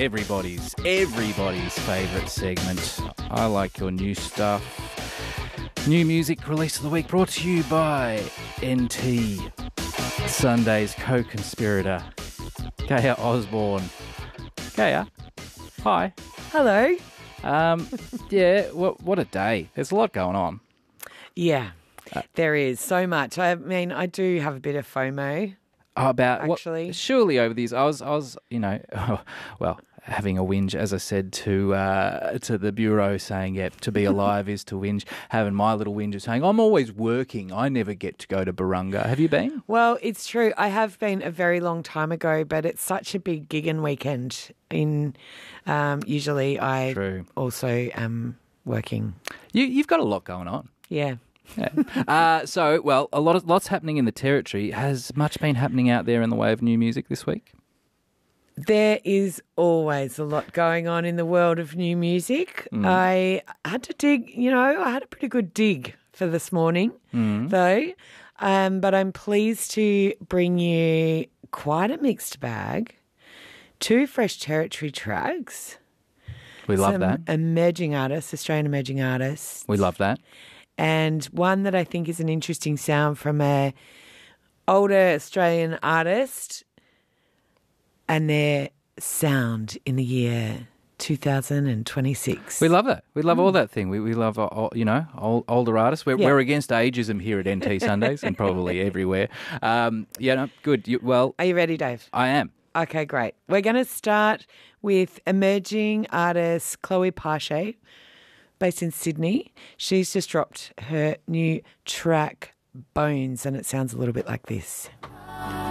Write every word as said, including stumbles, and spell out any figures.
everybody's, everybody's favourite segment. I Like Your New Stuff. New music release of the week brought to you by N T, Sunday's co-conspirator, Gaia Osborne. Gaia, hi. Hello. Um, yeah, what, what a day. There's a lot going on. Yeah, there is so much. I mean, I do have a bit of FOMO. Oh, about Actually. what, surely over these, I was, I was, you know, well, having a whinge, as I said to uh, to the bureau, saying, yeah, to be alive is to whinge. Having my little whinge of saying, I'm always working. I never get to go to Barunga. Have you been? Well, it's true. I have been a very long time ago, but it's such a big gigging weekend. In um, usually, I True. also am working. You, you've got a lot going on. Yeah. Yeah. uh, so, well, a lot of lots happening in the territory. Has much been happening out there in the way of new music this week? There is always a lot going on in the world of new music. Mm. I had to dig, you know, I had a pretty good dig for this morning, Mm. though. Um, but I'm pleased to bring you quite a mixed bag. Two Fresh Territory tracks. We love some that. emerging artists, Australian emerging artists. We love that. And one that I think is an interesting sound from a older Australian artist and their sound in the year two thousand twenty-six. We love that. We love all that thing. We we love, uh, all, you know, old, older artists. We're, Yeah. we're against ageism here at N T Sundays and probably everywhere. Um, yeah, no, good. You, well, Are you ready, Dave? I am. Okay, great. We're going to start with emerging artist Chloe Pache, based in Sydney. She's just dropped her new track, Bones, and it sounds a little bit like this.